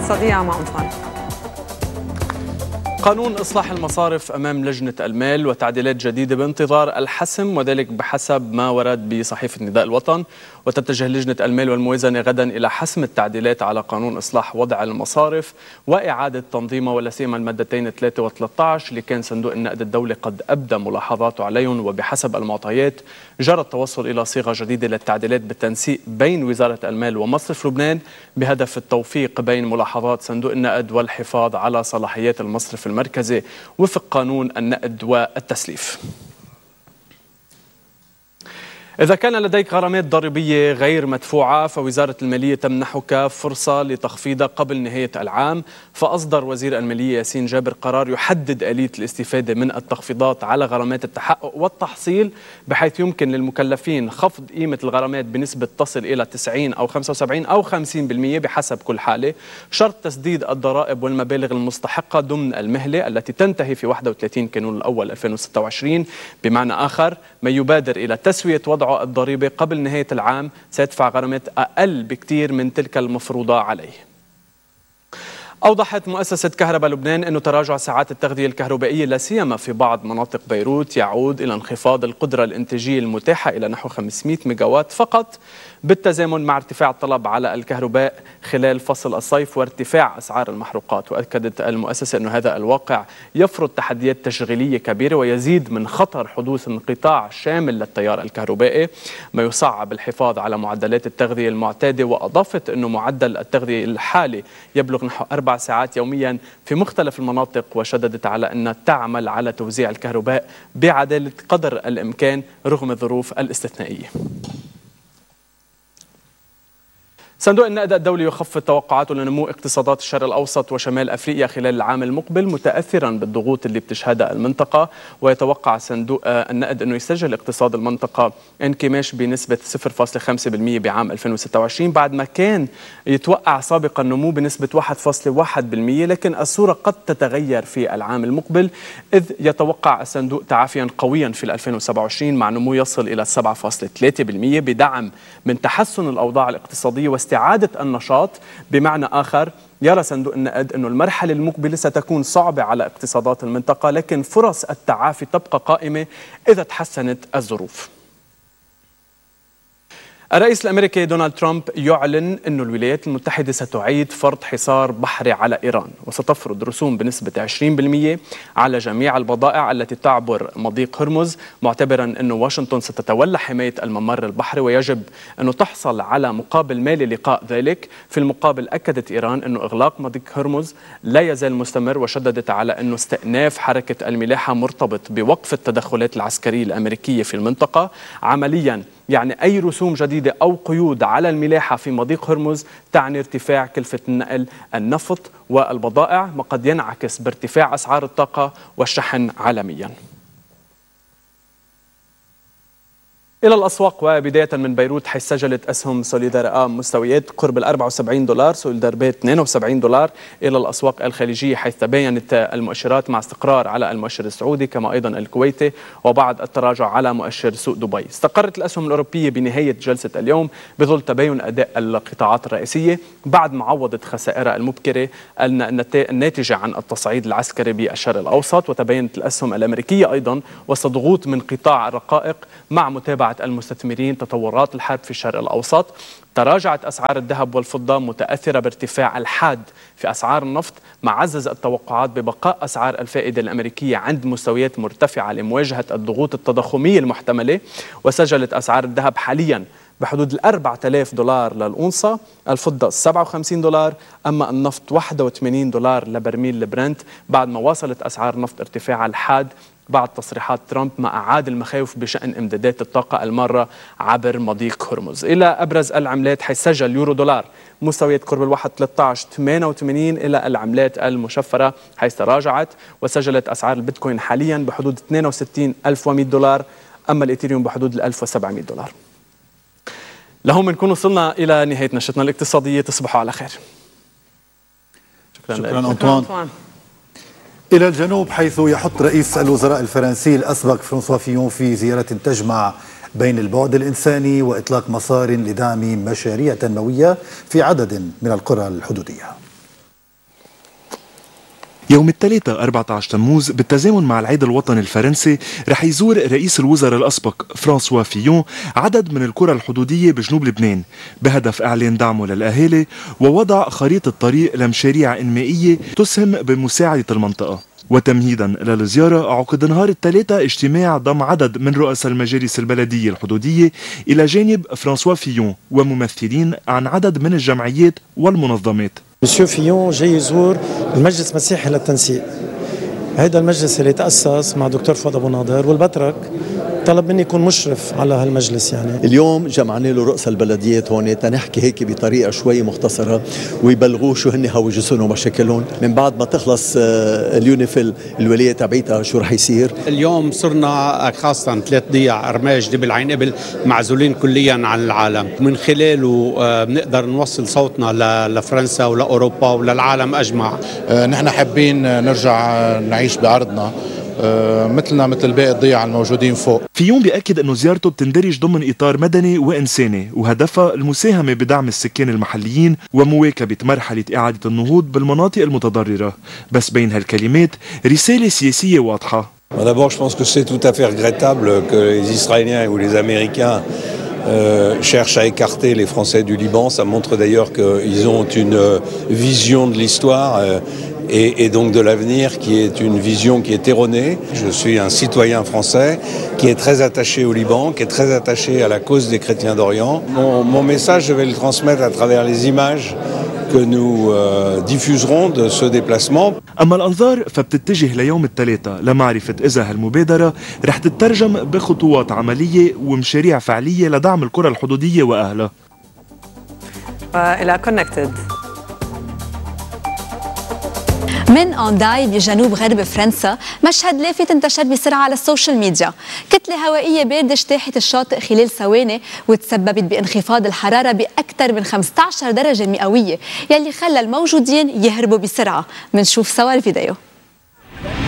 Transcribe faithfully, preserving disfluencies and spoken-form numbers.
الاقتصادية مع أنطوان. قانون إصلاح المصارف أمام لجنة المال وتعديلات جديدة بانتظار الحسم، وذلك بحسب ما ورد بصحيفة نداء الوطن. وتتجه لجنة المال والموازنة غدا إلى حسم التعديلات على قانون إصلاح وضع المصارف وإعادة تنظيمها، ولا سيما المادتين ثلاثة وثلاثة عشر اللي كان صندوق النقد الدولي قد أبدى ملاحظاته عليهم. وبحسب المعطيات جرى التوصل إلى صيغة جديدة للتعديلات بالتنسيق بين وزارة المال ومصرف لبنان بهدف التوفيق بين ملاحظات صندوق النقد والحفاظ على صلاحيات المصرف المركزي وفق قانون النقد والتسليف. إذا كان لديك غرامات ضريبية غير مدفوعة فوزارة المالية تمنحك فرصة لتخفيضها قبل نهاية العام. فأصدر وزير المالية ياسين جابر قرار يحدد آلية الاستفادة من التخفيضات على غرامات التحقق والتحصيل، بحيث يمكن للمكلفين خفض قيمة الغرامات بنسبة تصل إلى تسعين أو خمسة وسبعين أو خمسين بالمئة بحسب كل حالة، شرط تسديد الضرائب والمبالغ المستحقة ضمن المهلة التي تنتهي في واحد وثلاثين كانون الأول ألفين وستة وعشرين. بمعنى آخر، من يبادر إلى تسوية وضع الضريبة قبل نهاية العام سيدفع غرامات أقل بكثير من تلك المفروضة عليه. أوضحت مؤسسة كهرباء لبنان أن تراجع ساعات التغذية الكهربائية لا سيما في بعض مناطق بيروت يعود إلى انخفاض القدرة الإنتاجية المتاحة إلى نحو خمسمئة ميجاوات فقط، بالتزامن مع ارتفاع الطلب على الكهرباء خلال فصل الصيف وارتفاع أسعار المحروقات. وأكدت المؤسسة أن هذا الواقع يفرض تحديات تشغيلية كبيرة ويزيد من خطر حدوث انقطاع شامل للتيار الكهربائي، ما يصعب الحفاظ على معدلات التغذية المعتادة. وأضافت أن معدل التغذية الحالي يبلغ نحو أربع ساعات يوميا في مختلف المناطق، وشددت على أن تعمل على توزيع الكهرباء بعدالة قدر الإمكان رغم الظروف الاستثنائية. صندوق النقد الدولي يخفض توقعاته لنمو اقتصادات الشرق الأوسط وشمال أفريقيا خلال العام المقبل متأثرا بالضغوط اللي بتشهدها المنطقة. ويتوقع صندوق النقد أنه يسجل اقتصاد المنطقة انكماش بنسبة صفر فاصلة خمسة بالمئة بعام ألفين وستة وعشرين، بعد ما كان يتوقع سابقا نمو بنسبة واحد فاصلة واحد بالمئة. لكن الصورة قد تتغير في العام المقبل، إذ يتوقع الصندوق تعافيا قويا في ألفين وسبعة وعشرين مع نمو يصل إلى سبعة فاصلة ثلاثة بالمئة بدعم من تحسن الأوضاع الاقتصادية استعادة النشاط. بمعنى آخر، يرى صندوق النقد أن المرحلة المقبلة ستكون صعبة على اقتصادات المنطقة، لكن فرص التعافي تبقى قائمة إذا تحسنت الظروف. الرئيس الأمريكي دونالد ترامب يعلن أن الولايات المتحدة ستعيد فرض حصار بحري على إيران، وستفرض رسوم بنسبة عشرين بالمئة على جميع البضائع التي تعبر مضيق هرمز، معتبرا أن واشنطن ستتولى حماية الممر البحري ويجب أن تحصل على مقابل مالي لقاء ذلك. في المقابل أكدت إيران أن إغلاق مضيق هرمز لا يزال مستمر، وشددت على أن استئناف حركة الملاحة مرتبط بوقف التدخلات العسكرية الأمريكية في المنطقة. عمليا يعني أي رسوم جديدة أو قيود على الملاحة في مضيق هرمز تعني ارتفاع كلفة نقل النفط والبضائع، ما قد ينعكس بارتفاع أسعار الطاقة والشحن عالميا. إلى الأسواق، وبداية من بيروت حيث سجلت أسهم سوليدار آم مستويات قرب ال أربعة وسبعين دولار، سوليدار بي اثنين وسبعين دولار. إلى الأسواق الخليجية حيث تباينت المؤشرات مع استقرار على المؤشر السعودي كما أيضا الكويتي وبعض التراجع على مؤشر سوق دبي. استقرت الأسهم الأوروبية بنهاية جلسة اليوم بظل تباين أداء القطاعات الرئيسية بعد معوضة خسائرها المبكرة الناتجة عن التصعيد العسكري بالشرق الأوسط. وتباينت الأسهم الأمريكية أيضا وسط ضغوط من قطاع الرقائق مع متابعة المستثمرين تطورات الحرب في الشرق الأوسط. تراجعت أسعار الذهب والفضة متأثرة بارتفاع الحاد في أسعار النفط، مع عزز التوقعات ببقاء أسعار الفائدة الأمريكية عند مستويات مرتفعة لمواجهة الضغوط التضخمية المحتملة. وسجلت أسعار الذهب حاليا بحدود الأربعة آلاف دولار للأونصة، الفضة سبعة وخمسين دولار، أما النفط واحد وثمانين دولار لبرميل البرنت، بعد ما واصلت أسعار النفط ارتفاعها الحاد بعد تصريحات ترامب مع أعاد المخاوف بشأن امدادات الطاقة المارة عبر مضيق هرمز. إلى أبرز العملات حيث سجل يورو دولار مستويات قرب الواحد ثلاثة عشر ثمانية وثمانين، إلى العملات المشفرة حيث تراجعت وسجلت أسعار البيتكوين حاليا بحدود اثنين وستين ألف ومئة دولار، أما الإيثيريوم بحدود ال ألف وسبعمئة دولار. لهم بنكون وصلنا إلى نهاية نشرتنا الاقتصادية. تصبحوا على خير. شكرا, شكرا أنطوان. إلى الجنوب حيث يحط رئيس الوزراء الفرنسي الأسبق فرانسوا فيون في زيارة تجمع بين البعد الإنساني وإطلاق مسار لدعم مشاريع تنموية في عدد من القرى الحدودية. يوم الثلاثاء أربعة عشر تموز بالتزامن مع العيد الوطني الفرنسي رح يزور رئيس الوزراء الأسبق فرانسوا فيون عدد من القرى الحدودية بجنوب لبنان بهدف إعلان دعمه للأهالي ووضع خريطة طريق لمشاريع إنمائية تسهم بمساعدة المنطقة. وتمهيدا للزيارة عقد نهار الثلاثاء اجتماع ضم عدد من رؤساء المجالس البلدية الحدودية إلى جانب فرانسوا فيون وممثلين عن عدد من الجمعيات والمنظمات. مسيو فيون جاي يزور المجلس المسيحي للتنسيق. هذا المجلس اللي تأسس مع دكتور فؤاد أبو ناظر والبطرك طلب مني يكون مشرف على هالمجلس. يعني اليوم جمعنا له رؤساء البلديات هون تنحكي هيك بطريقه شوي مختصره ويبلغوه شو هن هوجسهم ومشاكلهم من بعد ما تخلص اليونيفيل الولايه تبعيتها شو رح يصير. اليوم صرنا خاصه ثلاث ضياع رماج دبل عين ابل معزولين كليا عن العالم، من خلاله بنقدر نوصل صوتنا لفرنسا ولاوروبا وللعالم اجمع. نحن حابين نرجع نعيش بارضنا مثلنا مثل باقي الضياع الموجودين فوق. فيون بيأكد أنه زيارته بتندرج ضمن إطار مدني وإنساني وهدفها المساهمة بدعم السكان المحليين ومواكبة مرحلة إعادة النهوض بالمناطق المتضررة، بس بين هالكلمات رسالة سياسية واضحة. D'abord, je pense que c'est tout à fait regrettable que les Israéliens ou les Américains Euh, cherchent à écarter les Français du Liban. Ça montre d'ailleurs qu'ils ont une euh, vision de l'histoire euh, et, et donc de l'avenir qui est une vision qui est erronée. Je suis un citoyen français qui est très attaché au Liban, qui est très attaché à la cause des chrétiens d'Orient. Mon, mon message, je vais le transmettre à travers les images que nous euh, diffuserons de ce déplacement. أما الأنظار فبتتجه ليوم الثلاثاء لمعرفة إذا هالمبادرة رح تترجم بخطوات عملية ومشاريع فعلية لدعم القرى الحدودية وأهلها. وإلى كونكتد. من أونداي بجنوب غرب فرنسا مشهد لافت انتشر بسرعة على السوشيال ميديا. كتلة هوائية باردة اجتاحت الشاطئ خلال ثواني وتسببت بانخفاض الحرارة بأكثر من خمسة عشر درجة مئوية يلي خلى الموجودين يهربوا بسرعة. منشوف سوا الفيديو.